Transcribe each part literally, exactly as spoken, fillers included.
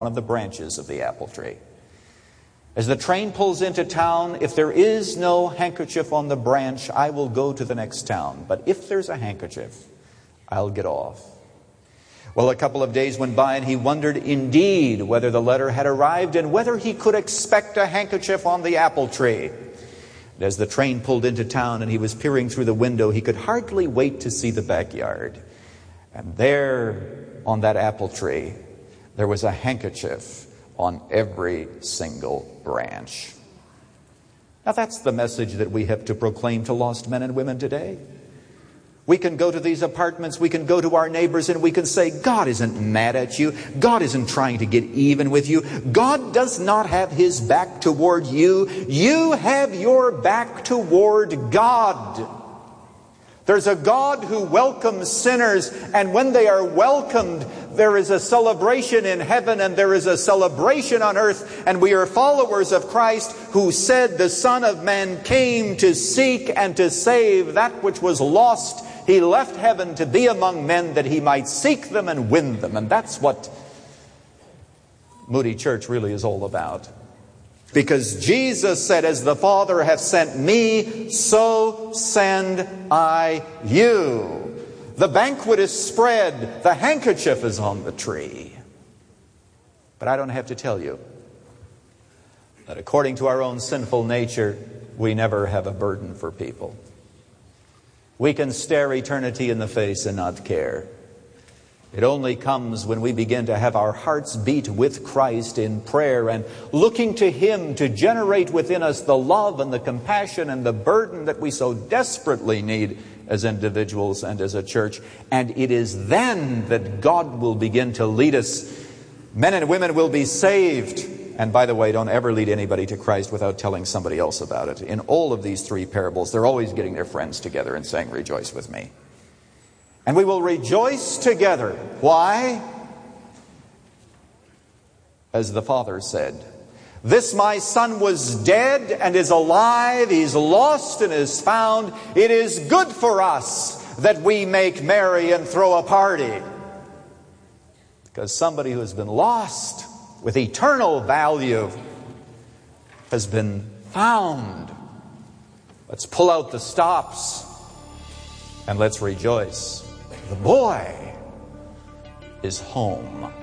of the branches of the apple tree. As the train pulls into town, if there is no handkerchief on the branch, I will go to the next town. But if there's a handkerchief, I'll get off. Well, a couple of days went by, and he wondered indeed whether the letter had arrived and whether he could expect a handkerchief on the apple tree. And as the train pulled into town and he was peering through the window, he could hardly wait to see the backyard. And there, on that apple tree, there was a handkerchief on every single branch. Now that's the message that we have to proclaim to lost men and women today. We can go to these apartments, we can go to our neighbors, and we can say, God isn't mad at you. God isn't trying to get even with you. God does not have his back toward you. You have your back toward God. There's a God who welcomes sinners, and when they are welcomed, there is a celebration in heaven and there is a celebration on earth, and we are followers of Christ, who said the Son of Man came to seek and to save that which was lost. He left heaven to be among men that he might seek them and win them. And that's what Moody Church really is all about. Because Jesus said, as the Father hath sent me, so send I you. The banquet is spread. The handkerchief is on the tree. But I don't have to tell you that according to our own sinful nature, we never have a burden for people. We can stare eternity in the face and not care. It only comes when we begin to have our hearts beat with Christ in prayer and looking to him to generate within us the love and the compassion and the burden that we so desperately need as individuals and as a church. And it is then that God will begin to lead us. Men and women will be saved. And by the way, don't ever lead anybody to Christ without telling somebody else about it. In all of these three parables, they're always getting their friends together and saying, rejoice with me. And we will rejoice together. Why? As the Father said, this my son was dead and is alive. He's lost and is found. It is good for us that we make merry and throw a party. Because somebody who has been lost with eternal value has been found. Let's pull out the stops and let's rejoice. The boy is home.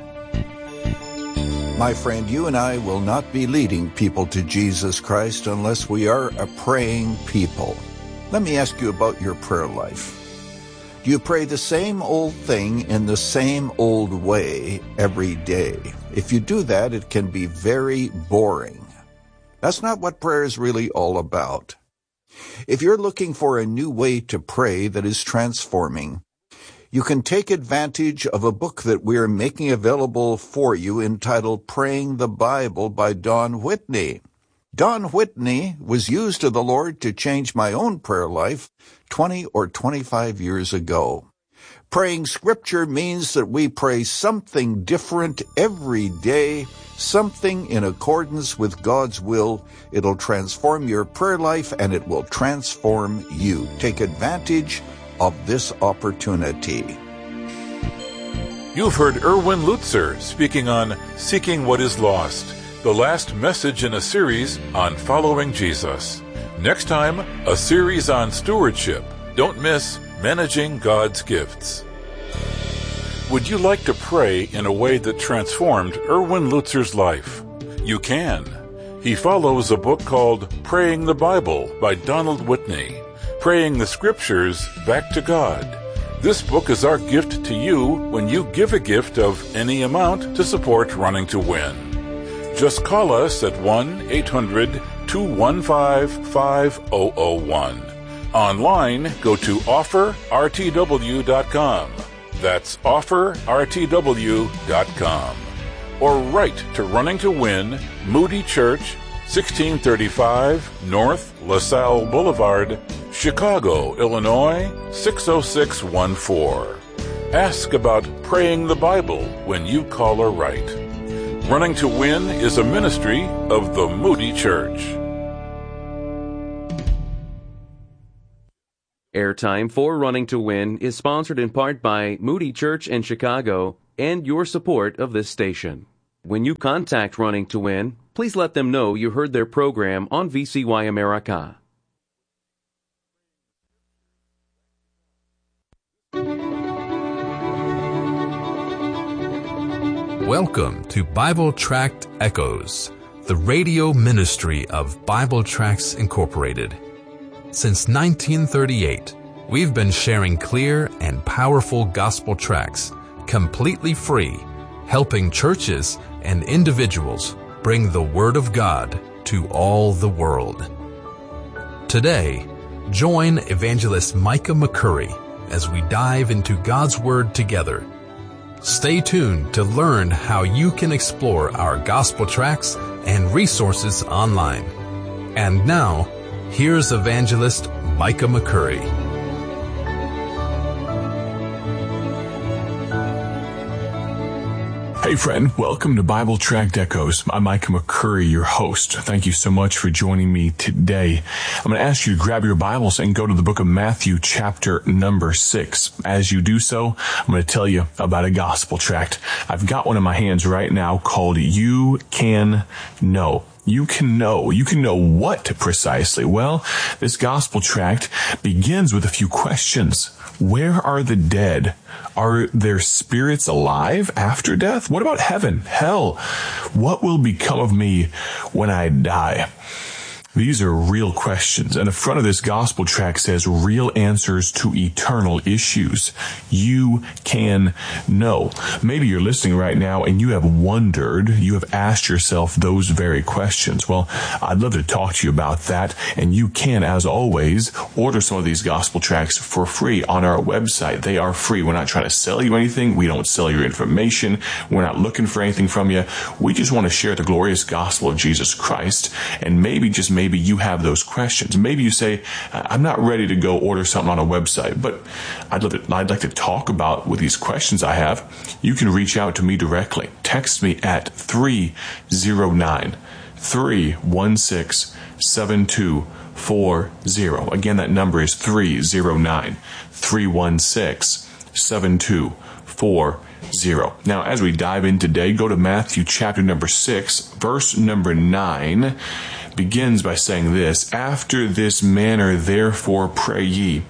My friend, you and I will not be leading people to Jesus Christ unless we are a praying people. Let me ask you about your prayer life. Do you pray the same old thing in the same old way every day? If you do that, it can be very boring. That's not what prayer is really all about. If you're looking for a new way to pray that is transforming, you can take advantage of a book that we are making available for you entitled Praying the Bible by Don Whitney. Don Whitney was used of the Lord to change my own prayer life twenty or twenty-five years ago. Praying Scripture means that we pray something different every day, something in accordance with God's will. It'll transform your prayer life and it will transform you. Take advantage of this opportunity. You've heard Erwin Lutzer speaking on Seeking What Is Lost, the last message in a series on following Jesus. Next time, a series on stewardship. Don't miss Managing God's Gifts. Would you like to pray in a way that transformed Erwin Lutzer's life? You can. He follows a book called Praying the Bible by Donald Whitney, praying the Scriptures back to God. This book is our gift to you when you give a gift of any amount to support Running to Win. Just call us at one eight hundred two one five five zero zero one. Online, go to offer r t w dot com. That's offer r t w dot com. Or write to Running to Win, Moody Church, sixteen thirty-five North LaSalle Boulevard, Chicago, Illinois, six oh six one four. Ask about Praying the Bible when you call or write. Running to Win is a ministry of the Moody Church. Airtime for Running to Win is sponsored in part by Moody Church in Chicago and your support of this station. When you contact Running to Win, please let them know you heard their program on V C Y America. Welcome to Bible Tract Echoes, the radio ministry of Bible Tracts Incorporated. Since nineteen thirty-eight, we've been sharing clear and powerful gospel tracts, completely free, helping churches and individuals bring the Word of God to all the world. Today, join Evangelist Micah McCurry as we dive into God's Word together. Stay tuned to learn how you can explore our gospel tracts and resources online. And now, here's Evangelist Micah McCurry. Hey friend, welcome to Bible Tract Echoes. I'm Micah McCurry, your host. Thank you so much for joining me today. I'm going to ask you to grab your Bibles and go to the book of Matthew, chapter number six. As you do so, I'm going to tell you about a gospel tract. I've got one in my hands right now called You Can Know. You can know. You can know what precisely? Well, this gospel tract begins with a few questions. Where are the dead? Are their spirits alive after death? What about heaven, hell? What will become of me when I die? These are real questions, and the front of this gospel tract says real answers to eternal issues. You can know. Maybe you're listening right now and you have wondered, you have asked yourself those very questions. Well, I'd love to talk to you about that, and you can, as always, order some of these gospel tracts for free on our website. They are free. We're not trying to sell you anything. We don't sell your information. We're not looking for anything from you. We just want to share the glorious gospel of Jesus Christ, and maybe, just maybe, Maybe you have those questions. Maybe you say, I'm not ready to go order something on a website, but I'd, love to, I'd like to talk about with these questions I have. You can reach out to me directly. Text me at three oh nine, three one six, seven two four oh. Again, that number is three oh nine, three one six, seven two four oh. Now, as we dive in today, go to Matthew chapter number six, verse number nine. Begins by saying this: After this manner therefore pray ye,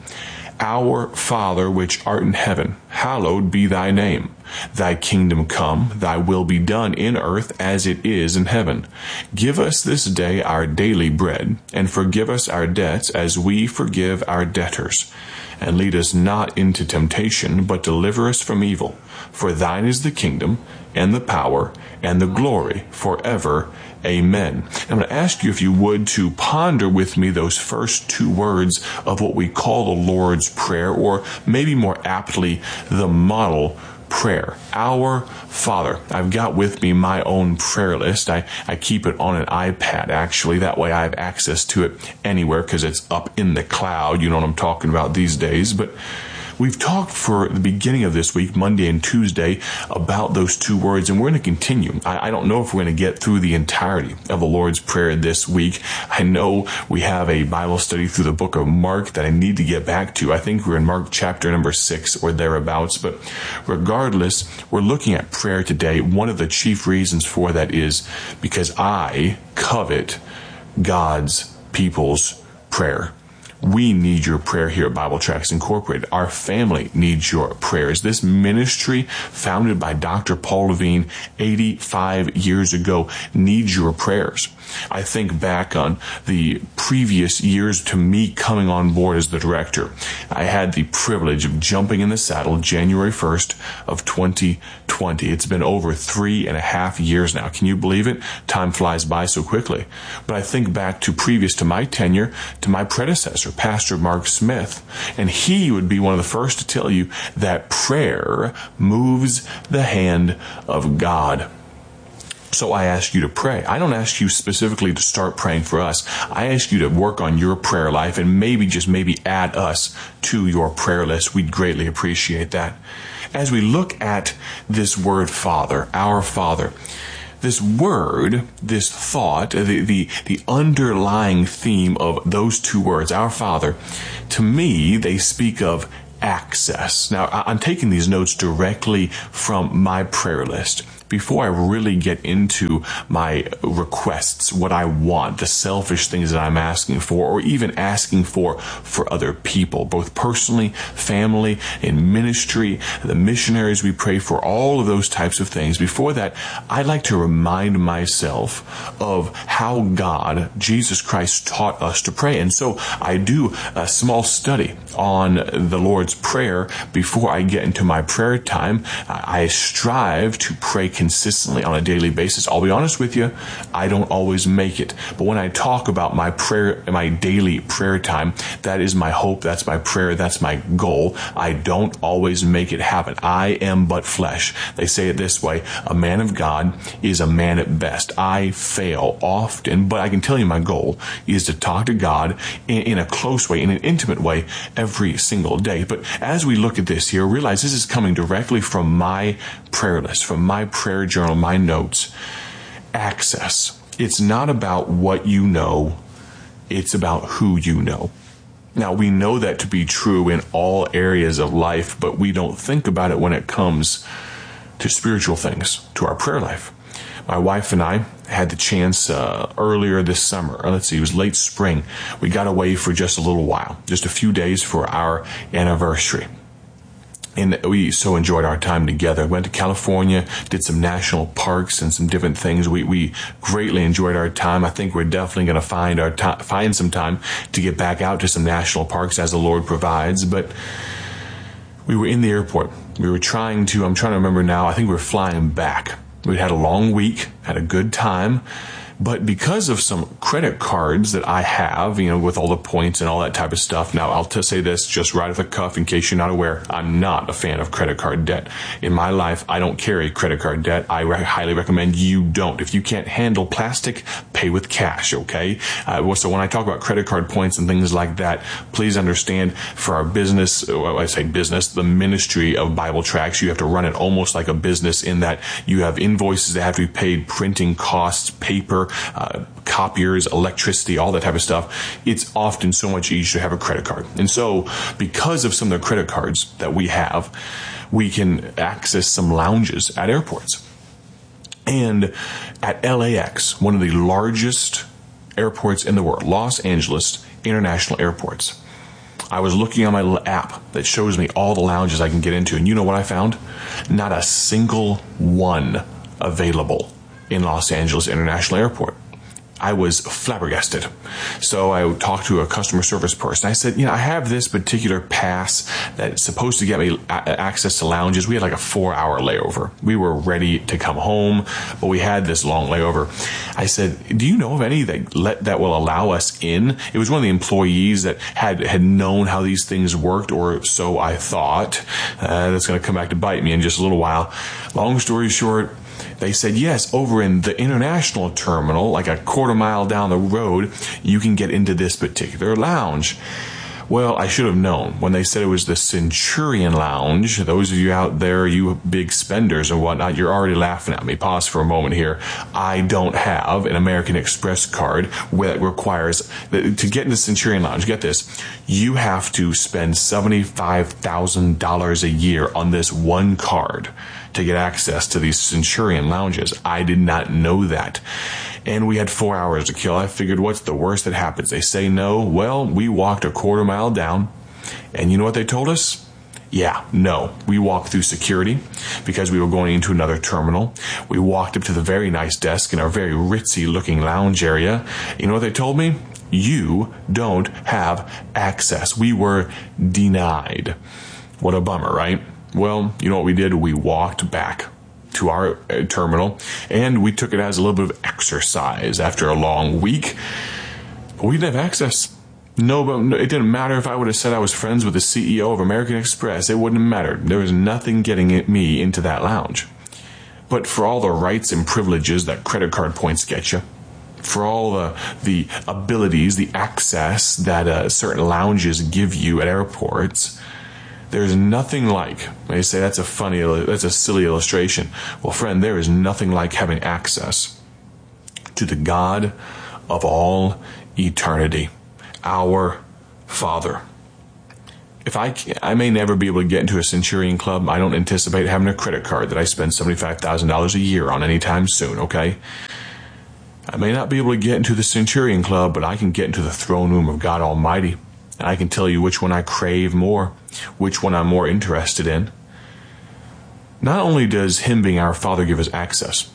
Our Father which art in heaven, hallowed be thy name. Thy kingdom come, thy will be done in earth as it is in heaven. Give us this day our daily bread, and forgive us our debts as we forgive our debtors. And lead us not into temptation, but deliver us from evil. For thine is the kingdom, and the power, and the glory, forever. Amen. I'm going to ask you, if you would, to ponder with me those first two words of what we call the Lord's Prayer, or maybe more aptly, the model prayer. Our Father. I've got with me my own prayer list. I, I keep it on an iPad, actually. That way I have access to it anywhere because it's up in the cloud. You know what I'm talking about these days. But we've talked for the beginning of this week, Monday and Tuesday, about those two words, and we're going to continue. I, I don't know if we're going to get through the entirety of the Lord's Prayer this week. I know we have a Bible study through the book of Mark that I need to get back to. I think we're in Mark chapter number six or thereabouts, but regardless, we're looking at prayer today. One of the chief reasons for that is because I covet God's people's prayer. We need your prayer here at Bible Tracts Incorporated. Our family needs your prayers. This ministry, founded by Doctor Paul Levine eighty-five years ago, needs your prayers. I think back on the previous years to me coming on board as the director. I had the privilege of jumping in the saddle January first of twenty twenty. It's been over three and a half years now. Can you believe it? Time flies by so quickly. But I think back to previous to my tenure, to my predecessor, Pastor Mark Smith, and he would be one of the first to tell you that prayer moves the hand of God. So I ask you to pray. I don't ask you specifically to start praying for us. I ask you to work on your prayer life and maybe, just maybe, add us to your prayer list. We'd greatly appreciate that. As we look at this word Father, our Father, this word, this thought, the, the, the underlying theme of those two words, our Father, to me, they speak of access. Now, I'm taking these notes directly from my prayer list. before I really get into my requests, what I want, the selfish things that I'm asking for, or even asking for for other people, both personally, family, in ministry, the missionaries we pray for, all of those types of things. Before that, I'd like to remind myself of how God, Jesus Christ, taught us to pray. And so I do a small study on the Lord's Prayer before I get into my prayer time. I strive to pray consistently on a daily basis. I'll be honest with you, I don't always make it. But when I talk about my prayer, my daily prayer time, that is my hope, that's my prayer, that's my goal. I don't always make it happen. I am but flesh. They say it this way: a man of God is a man at best. I fail often, but I can tell you my goal is to talk to God in, in a close way, in an intimate way, every single day. But as we look at this here, realize this is coming directly from my prayer list, from my prayer journal, my notes. Access. It's not about what you know, it's about who you know. Now, we know that to be true in all areas of life, but we don't think about it when it comes to spiritual things, to our prayer life. My wife and I had the chance uh, earlier this summer, let's see, it was late spring. We got away for just a little while, just a few days for our anniversary. And we so enjoyed our time together. Went to California, did some national parks and some different things. We we greatly enjoyed our time. I think we're definitely going to find our time, find some time to get back out to some national parks as the Lord provides. But we were in the airport. We were trying to, I'm trying to remember now, I think we were flying back. We had a long week, had a good time. But because of some credit cards that I have, you know, with all the points and all that type of stuff. Now, I'll t- say this just right off the cuff in case you're not aware. I'm not a fan of credit card debt. In my life, I don't carry credit card debt. I re- highly recommend you don't. If you can't handle plastic, pay with cash, okay? Uh, so when I talk about credit card points and things like that, please understand for our business, well, I say business, the ministry of Bible Tracts, you have to run it almost like a business in that you have invoices that have to be paid, printing costs, paper, Uh, copiers, electricity, all that type of stuff. It's often so much easier to have a credit card. And so because of some of the credit cards that we have, we can access some lounges at airports. And at L A X, one of the largest airports in the world, Los Angeles International Airports, I was looking on my little app that shows me all the lounges I can get into. And you know what I found? Not a single one available in Los Angeles International Airport. I was flabbergasted. So I talked to a customer service person. I said, you know, I have this particular pass that's supposed to get me a- access to lounges. We had like a four hour layover. We were ready to come home, but we had this long layover. I said, do you know of any that let, that will allow us in? It was one of the employees that had, had known how these things worked, or so I thought. Uh, that's going to come back to bite me in just a little while. Long story short, they said, yes, over in the international terminal, like a quarter mile down the road, you can get into this particular lounge. Well, I should have known when they said it was the Centurion Lounge. Those of you out there, you big spenders and whatnot, you're already laughing at me. Pause for a moment here. I don't have an American Express card that requires, to get into the Centurion Lounge, get this, you have to spend seventy-five thousand dollars a year on this one card to get access to these Centurion lounges. I did not know that. And we had four hours to kill. I figured, what's the worst that happens? They say no. Well, we walked a quarter mile down. And you know what they told us? Yeah, no. We walked through security because we were going into another terminal. We walked up to the very nice desk in our very ritzy looking lounge area. You know what they told me? You don't have access. We were denied. What a bummer, right? Well, you know what we did? We walked back to our uh, terminal, and we took it as a little bit of exercise after a long week. But we didn't have access. No, but it didn't matter if I would have said I was friends with the C E O of American Express. It wouldn't have mattered. There was nothing getting me into that lounge. But for all the rights and privileges that credit card points get you, for all the the abilities, the access that uh, certain lounges give you at airports, there's nothing like, they say that's a funny, that's a silly illustration. Well, friend, there is nothing like having access to the God of all eternity, our Father. If I I may never be able to get into a Centurion Club. I don't anticipate having a credit card that I spend seventy-five thousand dollars a year on anytime soon, okay? I may not be able to get into the Centurion Club, but I can get into the throne room of God Almighty. And I can tell you which one I crave more, which one I'm more interested in. Not only does Him being our Father give us access,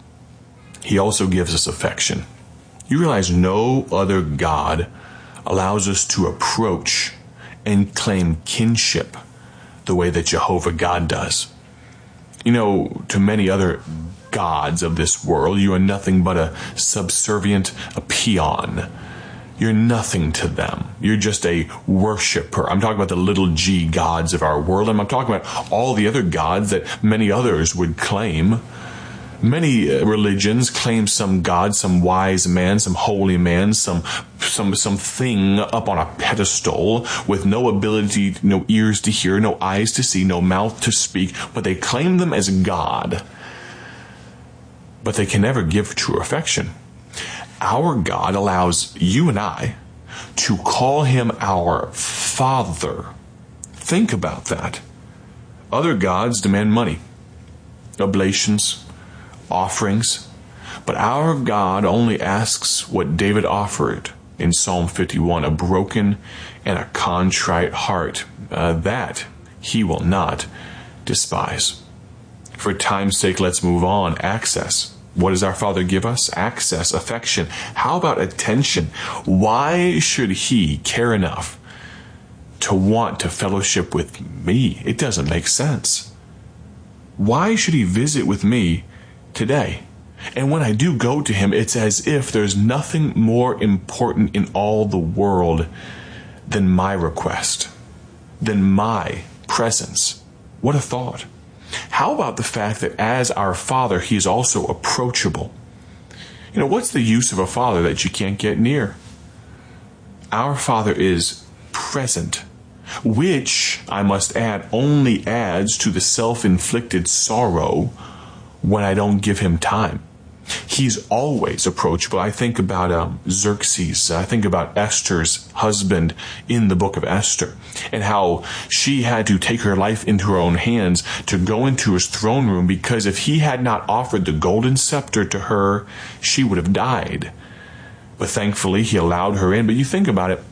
He also gives us affection. You realize no other God allows us to approach and claim kinship the way that Jehovah God does. You know, to many other gods of this world, you are nothing but a subservient, a peon. You're nothing to them. You're just a worshiper. I'm talking about the little g gods of our world. I'm talking about all the other gods that many others would claim. Many religions claim some god, some wise man, some holy man, some some something up on a pedestal with no ability, no ears to hear, no eyes to see, no mouth to speak, but they claim them as God. But they can never give true affection. Our God allows you and I to call Him our Father. Think about that. Other gods demand money, oblations, offerings, but our God only asks what David offered in Psalm fifty-one, a broken and a contrite heart. Uh, that He will not despise. For time's sake, let's move on. Access. What does our Father give us? Access, affection. How about attention? Why should He care enough to want to fellowship with me? It doesn't make sense. Why should He visit with me today? And when I do go to Him, it's as if there's nothing more important in all the world than my request, than my presence. What a thought. How about the fact that as our Father, He is also approachable? You know, what's the use of a Father that you can't get near? Our Father is present, which, I must add, only adds to the self-inflicted sorrow when I don't give Him time. He's always approachable. I think about um, Xerxes. I think about Esther's husband in the book of Esther, and how she had to take her life into her own hands to go into his throne room, because if he had not offered the golden scepter to her, she would have died. But thankfully, he allowed her in. But you think about it.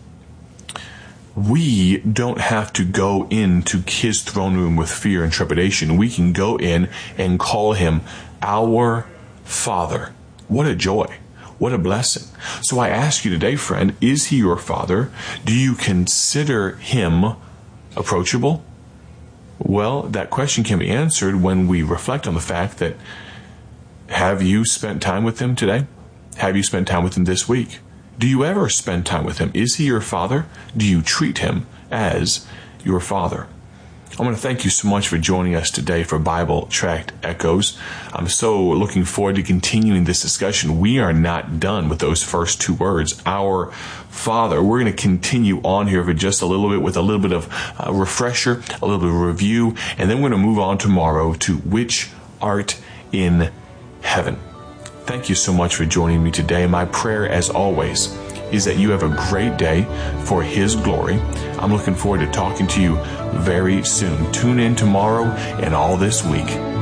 We don't have to go into His throne room with fear and trepidation. We can go in and call Him our Father. What a joy. What a blessing. So I ask you today, friend, is He your Father? Do you consider Him approachable? Well, that question can be answered when we reflect on the fact that, have you spent time with Him today? Have you spent time with Him this week? Do you ever spend time with Him? Is He your Father? Do you treat Him as your Father? I want to thank you so much for joining us today for Bible Tract Echoes. I'm so looking forward to continuing this discussion. We are not done with those first two words, our Father. We're going to continue on here for just a little bit with a little bit of a refresher, a little bit of review, and then we're going to move on tomorrow to which art in heaven. Thank you so much for joining me today. My prayer, as always, is that you have a great day for His glory. I'm looking forward to talking to you very soon. Tune in tomorrow and all this week.